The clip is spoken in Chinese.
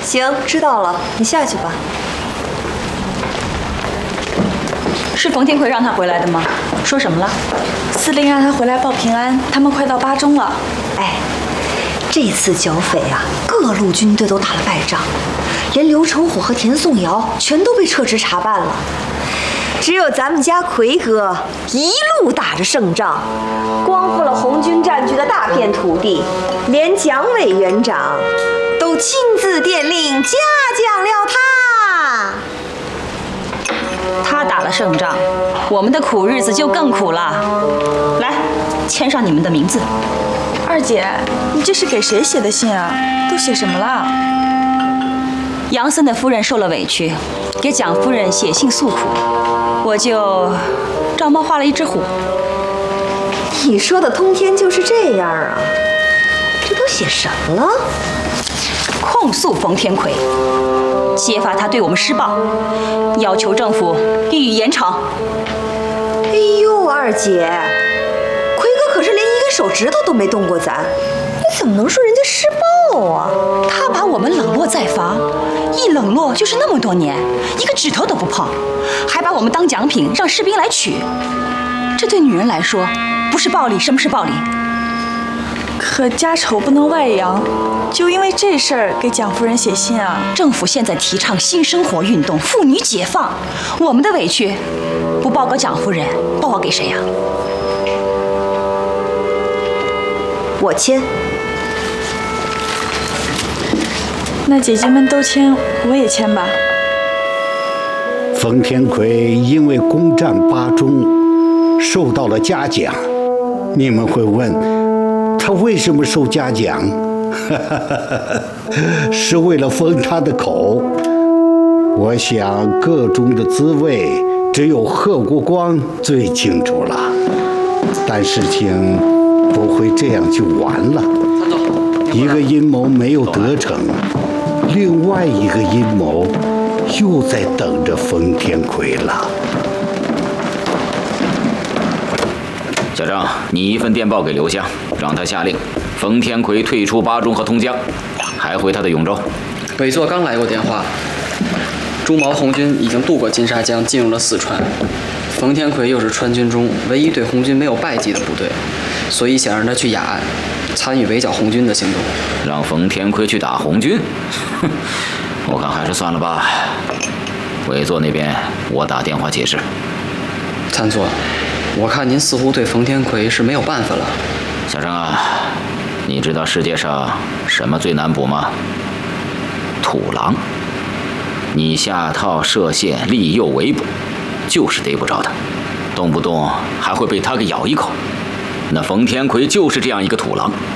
行，知道了，你下去吧。 是冯天奎让他回来的吗？说什么了？ 司令让他回来报平安，他们快到巴中了。 哎，这次剿匪啊，各路军队都打了败仗，连刘成虎和田颂尧全都被撤职查办了。只有咱们家奎哥一路打着胜仗，光复了红军占据的大片土地，连蒋委员长都亲自电令嘉奖了他。 他打了胜仗，我们的苦日子就更苦了。来，签上你们的名字。 二姐，你这是给谁写的信啊？都写什么了？ 杨森的夫人受了委屈，给蒋夫人写信诉苦，我就照猫画了一只虎。 你说的通天就是这样啊？这都写什么了？ 控诉冯天奎，揭发他对我们施暴，要求政府予以严惩。 哎呦，二姐，奎哥可是连一根手指头都没动过咱，你怎么能说人家施暴啊？ 他把我们冷落在防，一冷落就是那么多年，一个指头都不碰，还把我们当奖品让士兵来取。这对女人来说，不是暴力，什么是暴力？ 可家丑不能外扬，就因为这事儿给蒋夫人写信啊？ 政府现在提倡新生活运动，妇女解放，我们的委屈不报告蒋夫人，报告给谁呀？ 我签。 那姐姐们都签，我也签吧。 冯天奎因为攻占巴中，受到了嘉奖。你们会问，他为什么受嘉奖？是为了封他的口。我想个中的滋味，只有贺国光最清楚了。但事情不会这样就完了。一个阴谋没有得逞，另外一个阴谋又在等着冯天奎了。 小郑，你一份电报给刘湘，让他下令冯天奎退出巴中和通江，还回他的永州。 委座刚来过电话，朱毛红军已经渡过金沙江，进入了四川。冯天奎又是川军中唯一对红军没有败绩的部队，所以想让他去雅安，参与围剿红军的行动。 让冯天奎去打红军？哼，我看还是算了吧。委座那边，我打电话解释。 参座，我看您似乎对冯天奎是没有办法了。 小郑啊，你知道世界上什么最难捕吗？土狼。你下套设限，利诱围捕，就是逮不着他，动不动还会被他给咬一口。那冯天奎就是这样一个土狼。